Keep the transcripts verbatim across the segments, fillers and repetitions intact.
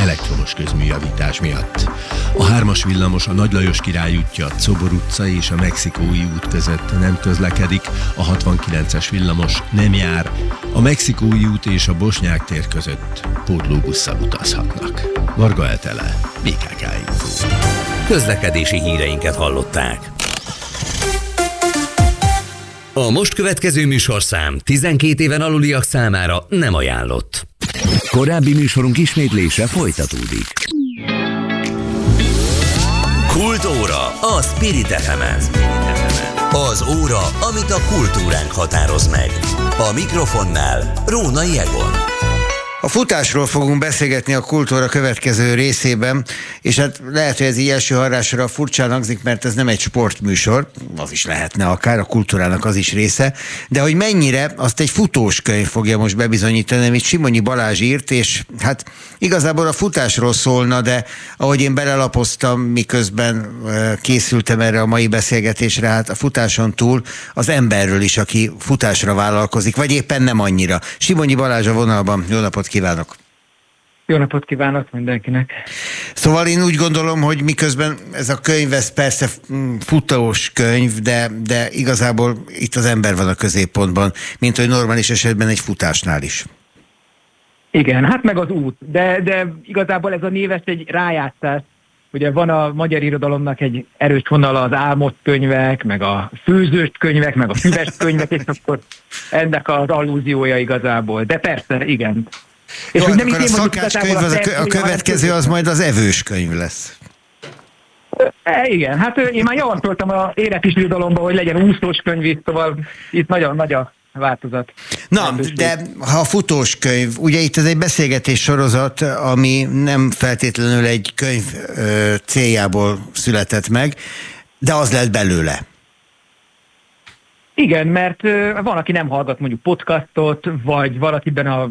elektromos közműjavítás miatt. A hármas villamos a Nagy Lajos Király útja, Czobor utca és a Mexikói út között nem közlekedik, a hatvankilences villamos nem jár, a Mexikói út és a Bosnyák tér között pótlóbusszal utazhatnak. Varga Etele, bé ká ká Info. Közlekedési híreinket hallották. A most következő műsorszám tizenkét éven aluliak számára nem ajánlott. Korábbi műsorunk ismétlése folytatódik. Kultúra a Spirit ef emen. Az óra, amit a kultúránk határoz meg. A mikrofonnál Rónai Egon. A futásról fogunk beszélgetni a Kultúra következő részében, és hát lehet, hogy ez így első hallásra furcsán hangzik, mert ez nem egy sportműsor, az is lehetne akár, a kultúrának az is része, de hogy mennyire, azt egy futós könyv fogja most bebizonyítani, amit Simonyi Balázs írt, és hát igazából a futásról szólna, de ahogy én belelapoztam, miközben készültem erre a mai beszélgetésre, hát a futáson túl az emberről is, aki futásra vállalkozik, vagy éppen nem annyira. Simonyi Balázs a vonalban, jó napot kívánok! Jó napot kívánok mindenkinek! Szóval én úgy gondolom, hogy miközben ez a könyv, ez persze futós könyv, de, de igazából itt az ember van a középpontban, mint hogy normális esetben egy futásnál is. Igen, hát meg az út, de, de igazából ez a név egy rájátszás. Ugye van a magyar irodalomnak egy erős vonala, az álmos könyvek, meg a főzős könyvek, meg a füves könyvek, és akkor ennek az allúziója igazából. De persze, igen. És jó, nem akkor a szakácskönyv, az a, a következő az majd az evős könyv lesz. E, igen, hát én már javasoltam az életirodalomban, hogy legyen úszós könyv is, szóval itt nagyon nagy a változat. Na, de ha a futós könyv, ugye itt ez egy beszélgetés sorozat, ami nem feltétlenül egy könyv ö, céljából született meg, de az lett belőle. Igen, mert ö, van, aki nem hallgat mondjuk podcastot, vagy valakiben a...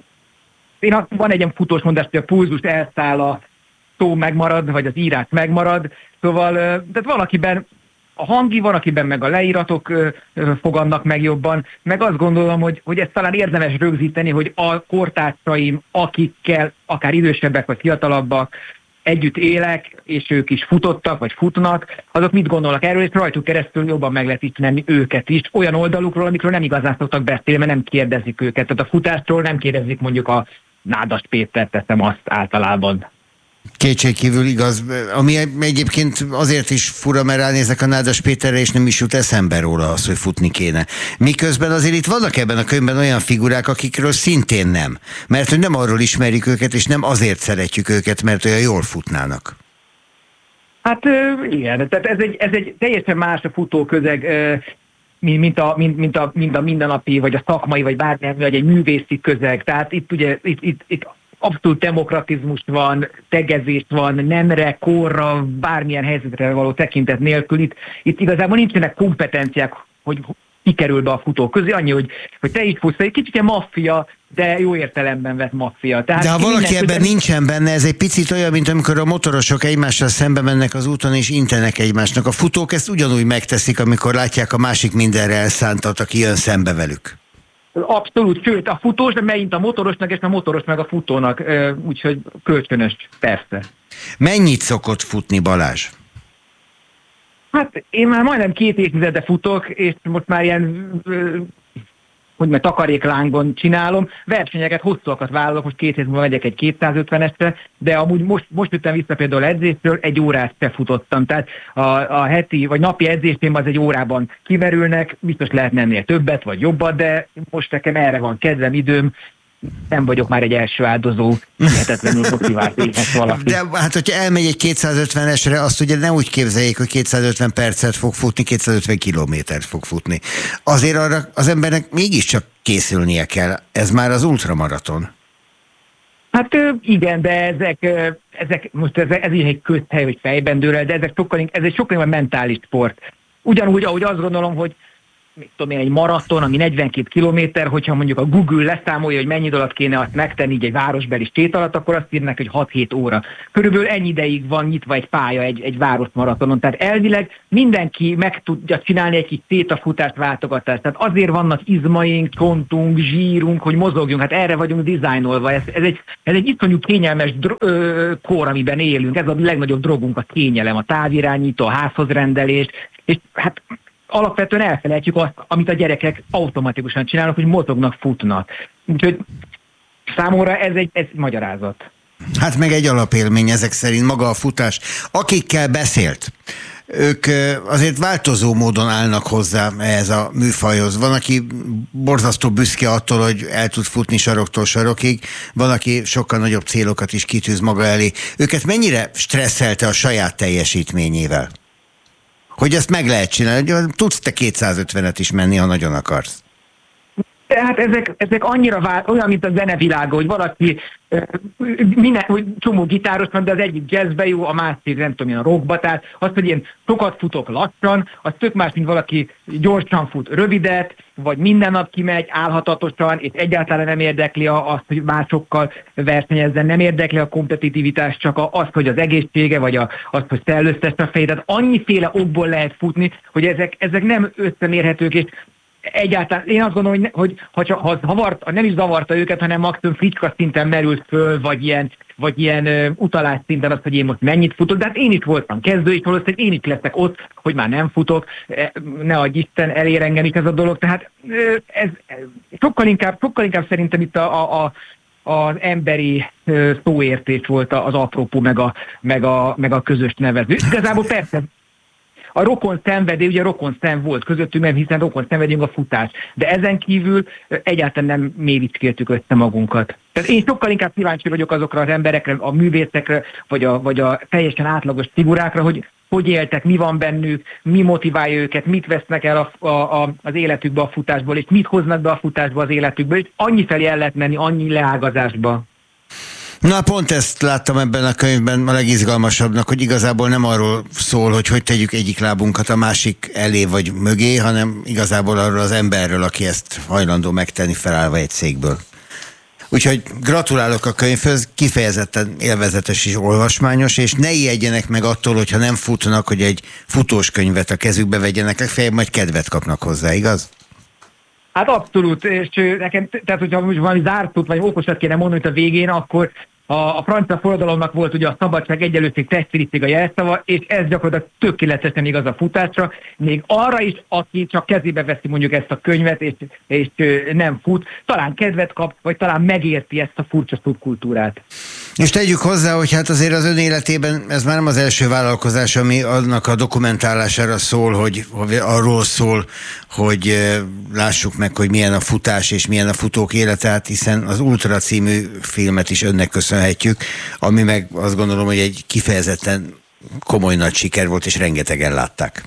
Én van egy ilyen futós mondás, hogy a pulzus elszáll, a szó megmarad, vagy az írás megmarad, szóval ö, tehát valakiben a hangi, van, akiben meg a leíratok ö, ö, fogadnak meg jobban, meg azt gondolom, hogy, hogy ezt talán érdemes rögzíteni, hogy a kortársaim, akikkel akár idősebbek vagy fiatalabbak együtt élek, és ők is futottak, vagy futnak, azok mit gondolnak erről, és rajtuk keresztül jobban meg lehet ismerni őket is, olyan oldalukról, amikről nem igazán szoktak beszélni, mert nem kérdezik őket. Tehát a futásról nem kérdezik mondjuk a Nádas Pétert, teszem azt általában. Kétségkívül igaz, ami egyébként azért is fura, mert ránézek a Nádas Péterre, és nem is jut eszembe róla az, hogy futni kéne. Miközben azért itt vannak ebben a könyvben olyan figurák, akikről szintén nem. Mert hogy nem arról ismerjük őket, és nem azért szeretjük őket, mert olyan jól futnának. Hát igen, tehát ez egy, ez egy teljesen más a futóközeg, mint a, mint, mint, a, mint a mindennapi, vagy a szakmai, vagy bármilyen, vagy egy művészi közeg. Tehát itt ugye, itt, itt, itt abszolút demokratizmus van, tegezés van, nemre, korra, bármilyen helyzetre való tekintet nélkül. Itt, itt igazából nincsenek kompetenciák, hogy kikerül be a futó közé, annyi, hogy, hogy te így futsz, egy kicsit ilyen maffia, de jó értelemben vett maffia. Tehát de ha valaki ebben közben... nincsen benne, ez egy picit olyan, mint amikor a motorosok egymással szembe mennek az úton és intenek egymásnak. A futók ezt ugyanúgy megteszik, amikor látják a másik mindenre elszántat, aki jön szembe velük. Abszolút, sőt, a futós, de megint a motorosnak, és a motoros meg a futónak, úgyhogy kölcsönös, persze. Mennyit szokott futni Balázs? Hát én már majdnem két évtizede futok, és most már ilyen, hogy mert takaréklángon csinálom, versenyeket, hosszúakat vállalok, most két hét múlva megyek egy kétszázötvenesre, de amúgy most, most jöttem vissza például edzésről, egy órát se futottam, tehát a, a heti vagy napi edzésém az egy órában kiverülnek, biztos lehetne ennél többet vagy jobbat, de most nekem erre van kedvem, időm, nem vagyok már egy első áldozó, hihetetlenül motivált éhes valaki. De hát, hogyha elmegy egy kétszázötvenesre, azt ugye nem úgy képzeljék, hogy kétszázötven percet fog futni, kétszázötven kilométert fog futni. Azért arra az embernek mégiscsak készülnie kell. Ez már az ultramaraton. Hát igen, de ezek, ezek most ez, ez így egy közhely, hogy fejben dől el, de ezek sokkal, ez egy sokkal mentális sport. Ugyanúgy, ahogy azt gondolom, hogy mit tudom én, egy maraton, ami negyvenkét kilométer, hogyha mondjuk a Google leszámolja, hogy mennyi alatt kéne azt megtenni így egy városbeli sét alatt, akkor azt írnak, hogy hat-hét óra. Körülbelül ennyi ideig van nyitva egy pálya egy, egy városmaratonon. Tehát elvileg mindenki meg tudja csinálni egy kis sétafutást, váltogatást. Tehát azért vannak izmaink, csontunk, zsírunk, hogy mozogjunk. Hát erre vagyunk dizájnolva. Ez, ez, egy, ez egy iszonyú kényelmes dro- ö, kor, amiben élünk. Ez a legnagyobb drogunk, a kényelem, a távirányító, a házhoz rendelés. És hát alapvetően elfelejtjük azt, amit a gyerekek automatikusan csinálnak, hogy mozognak, futnak. Úgyhogy számomra ez egy ez magyarázat. Hát meg egy alapélmény ezek szerint maga a futás. Akikkel beszélt, ők azért változó módon állnak hozzá ehhez a műfajhoz. Van, aki borzasztó büszke attól, hogy el tud futni saroktól sarokig, van, aki sokkal nagyobb célokat is kitűz maga elé. Őket mennyire stresszelte a saját teljesítményével? Hogy ezt meg lehet csinálni, hogy tudsz te kétszázötvenet is menni, ha nagyon akarsz. Tehát ezek, ezek annyira vál, olyan, mint a zenevilága, hogy valaki minden, hogy csomó gitáros van, de az egyik jazzbe jó, a másik nem tudom, ilyen rockba, tehát azt, hogy én sokat futok lassan, az tök más, mint valaki gyorsan fut rövidet, vagy minden nap kimegy álhatatosan, és egyáltalán nem érdekli azt, hogy másokkal versenyezzen, nem érdekli a kompetitivitás, csak azt, hogy az egészsége, vagy a, azt, hogy szellőztesse a fejét. Tehát annyiféle okból lehet futni, hogy ezek, ezek nem összemérhetők, és egyáltalán én azt gondolom, hogy, hogy ha, ha, zavart, nem is zavarta őket, hanem maximum fricska szinten merült föl, vagy ilyen, vagy ilyen uh, utalás szinten az, hogy én most mennyit futok, de hát én is voltam kezdő, és valószínűleg én is leszek ott, hogy már nem futok, ne adj Isten, elér engem is ez a dolog, tehát uh, ez, ez sokkal, inkább, sokkal inkább szerintem itt a, a, a az emberi uh, szóértés volt az apropó, meg a, meg, a, meg a közös nevező. Igazából persze, a rokon szenvedély, ugye rokon szem volt közöttünk, mert hiszen rokon szenvedünk a futás. De ezen kívül egyáltalán nem méricskéltük össze magunkat. Tehát én sokkal inkább kíváncsi vagyok azokra az emberekre, a művészekre, vagy a, vagy a teljesen átlagos figurákra, hogy hogy éltek, mi van bennük, mi motiválja őket, mit vesznek el a, a, a, az életükbe a futásból, és mit hoznak be a futásba az életükbe, és annyi felé el lehet menni, annyi leágazásba. Na, pont ezt láttam ebben a könyvben a legizgalmasabbnak, hogy igazából nem arról szól, hogy hogy tegyük egyik lábunkat a másik elé vagy mögé, hanem igazából arról az emberről, aki ezt hajlandó megtenni felállva egy székből. Úgyhogy gratulálok a könyvhöz, kifejezetten élvezetes és olvasmányos, és ne ijedjenek meg attól, hogyha nem futnak, hogy egy futós könyvet a kezükbe vegyenek, legfeljebb majd kedvet kapnak hozzá, igaz? Hát abszolút, és nekem, tehát hogyha most valami zártót vagy okosat kéne mondani, hogy a végén, akkor a, a francia forradalomnak volt ugye a szabadság, egyenlőség, testvéritség a jelszava, és ez gyakorlatilag tökéletesen igaz a futásra, még arra is, aki csak kezébe veszi mondjuk ezt a könyvet, és, és nem fut, talán kedvet kap, vagy talán megérti ezt a furcsa szubkultúrát. És tegyük hozzá, hogy hát azért az ön életében ez már nem az első vállalkozás, ami annak a dokumentálására szól, hogy, hogy arról szól, hogy lássuk meg, hogy milyen a futás és milyen a futók élete, hiszen az Ultra című filmet is önnek köszönhetjük, ami meg azt gondolom, hogy egy kifejezetten komoly nagy siker volt, és rengetegen látták.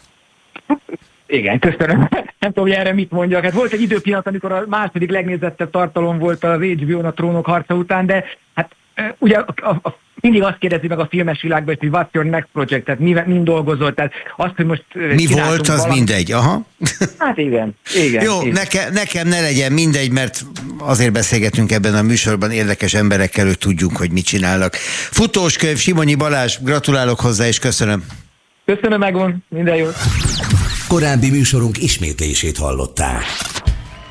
Igen, köszönöm. Nem tudom, hogy erre mit mondjak. Hát volt egy időpillanat, amikor a második legnézettebb tartalom volt az há bé ó-n a Trónok harca után, de hát ugye a, a, a, mindig azt kérdezi meg a filmes világban, hogy what's your next project, tehát mi, mind dolgozol, tehát azt, hogy most mi volt, az valami... mindegy, aha. Hát igen, igen. Jó, igen. Neke, nekem ne legyen mindegy, mert azért beszélgetünk ebben a műsorban érdekes emberekkel, hogy tudjuk, hogy mit csinálnak. Futóskönyv, Simonyi Balázs, gratulálok hozzá, és köszönöm. Köszönöm, Egon, minden jót. Korábbi műsorunk ismétlését hallották.